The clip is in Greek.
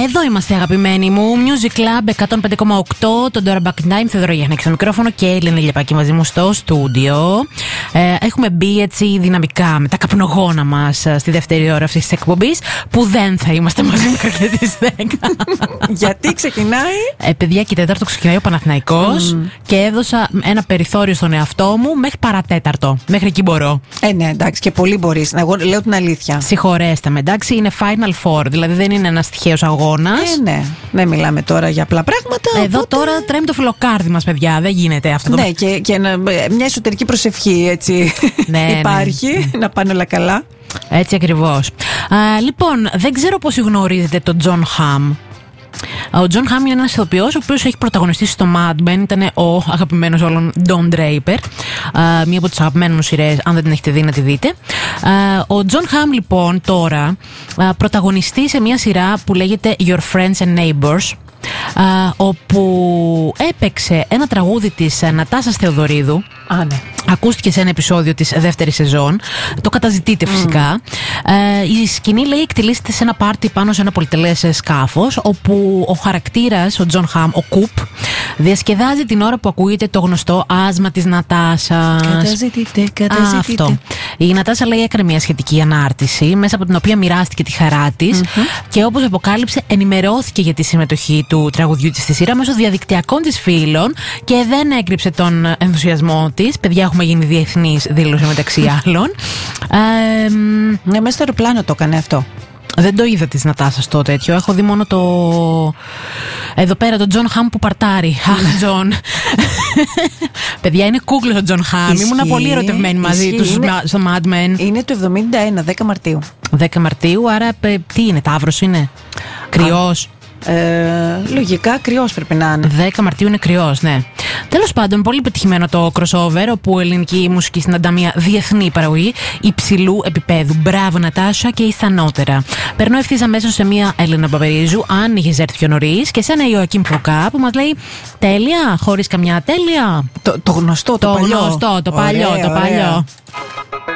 Εδώ είμαστε, αγαπημένοι μου. Music Club 105,8. Τον Dora Back Time, Θεοδωρή Γιάννη στο μικρόφωνο και η Ελένη Λιαπάκη μαζί μου στο στούντιο. Έχουμε μπει έτσι δυναμικά με τα καπνογόνα μας στη δεύτερη ώρα αυτής της εκπομπής, που δεν θα είμαστε μαζί μέχρι τις 10. Γιατί ξεκινάει? Παιδιά, και τέταρτο ξεκινάει ο Παναθηναϊκός και έδωσα ένα περιθώριο στον εαυτό μου μέχρι παρατέταρτο. Μέχρι εκεί μπορώ. Ναι, εντάξει, και πολύ μπορείς. Εγώ λέω την αλήθεια. Συγχωρέστε με, εντάξει, είναι Final Four, δηλαδή δεν είναι ένας τυχαίος αγώνας. Ναι, δεν μιλάμε τώρα για απλά πράγματα. Εδώ οπότε... τώρα τρέμει το φιλοκάρδι μας, παιδιά, δεν γίνεται αυτό. Ναι, και μια εσωτερική προσευχή έτσι υπάρχει, να πάνε όλα καλά. Έτσι ακριβώς. Λοιπόν, δεν ξέρω πόσοι γνωρίζετε τον John Hamm. Ο John Hamm είναι ένας ηθοποιός ο οποίος έχει πρωταγωνιστήσει στο Mad Men. Ήταν ο αγαπημένος όλων Don Draper, μία από τις αγαπημένες μου σειρές, αν δεν την έχετε δει να τη δείτε. Ο John Hamm λοιπόν τώρα πρωταγωνιστεί σε μία σειρά που λέγεται Your Friends and Neighbors, όπου έπαιξε ένα τραγούδι της Νατάσας Θεοδωρίδου. Ναι. Ακούστηκε σε ένα επεισόδιο της δεύτερης σεζόν. Το καταζητείτε φυσικά. Η σκηνή, λέει, εκτελήσεται σε ένα πάρτι πάνω σε ένα πολυτελές σκάφος, όπου ο χαρακτήρας, ο John Hamm, ο Κουπ, διασκεδάζει την ώρα που ακούγεται το γνωστό άσμα της Νατάσας. Καταζητείτε. Αυτό. Η Νατάσα, λέει, έκανε μια σχετική ανάρτηση, μέσα από την οποία μοιράστηκε τη χαρά της και, όπως αποκάλυψε, ενημερώθηκε για τη συμμετοχή του τραγουδιού της στη σειρά μέσω διαδικτυακών της φίλων και δεν έκρυψε τον ενθουσιασμό της. Παιδιά, έχουμε γίνει διεθνής, δήλωσε μεταξύ άλλων. Ναι, μέσα στο αεροπλάνο το έκανε αυτό. Δεν το είδα της Νατάσας το τέτοιο. Έχω δει μόνο το... Εδώ πέρα τον John Hamm που παρτάρει. Αχ, John. Παιδιά, είναι κούκλος ο John Hamm. Ήμουνα πολύ ερωτευμένη μαζί του στο Mad Men. Είναι το 71, 10 Μαρτίου. 10 Μαρτίου, άρα τι είναι, Ταύρος είναι? Κρυός. Λογικά κρυός πρέπει να είναι. 10 Μαρτίου είναι κρυός, ναι. Τέλος πάντων, πολύ πετυχημένο το crossover, όπου ελληνική μουσική συναντά μια διεθνή παραγωγή υψηλού επίπεδου. Μπράβο, Νατάσα, και ισανότερα. Περνώ ευθύς αμέσως σε μια Έλενα Παπαρίζου, αν είχες έρθει πιο νωρίς, και σε ένα Ιωακίμ Φωκά που μας λέει τέλεια, χωρίς καμιά τέλεια. Το γνωστό, το παλιό. Το γνωστό, το παλιό.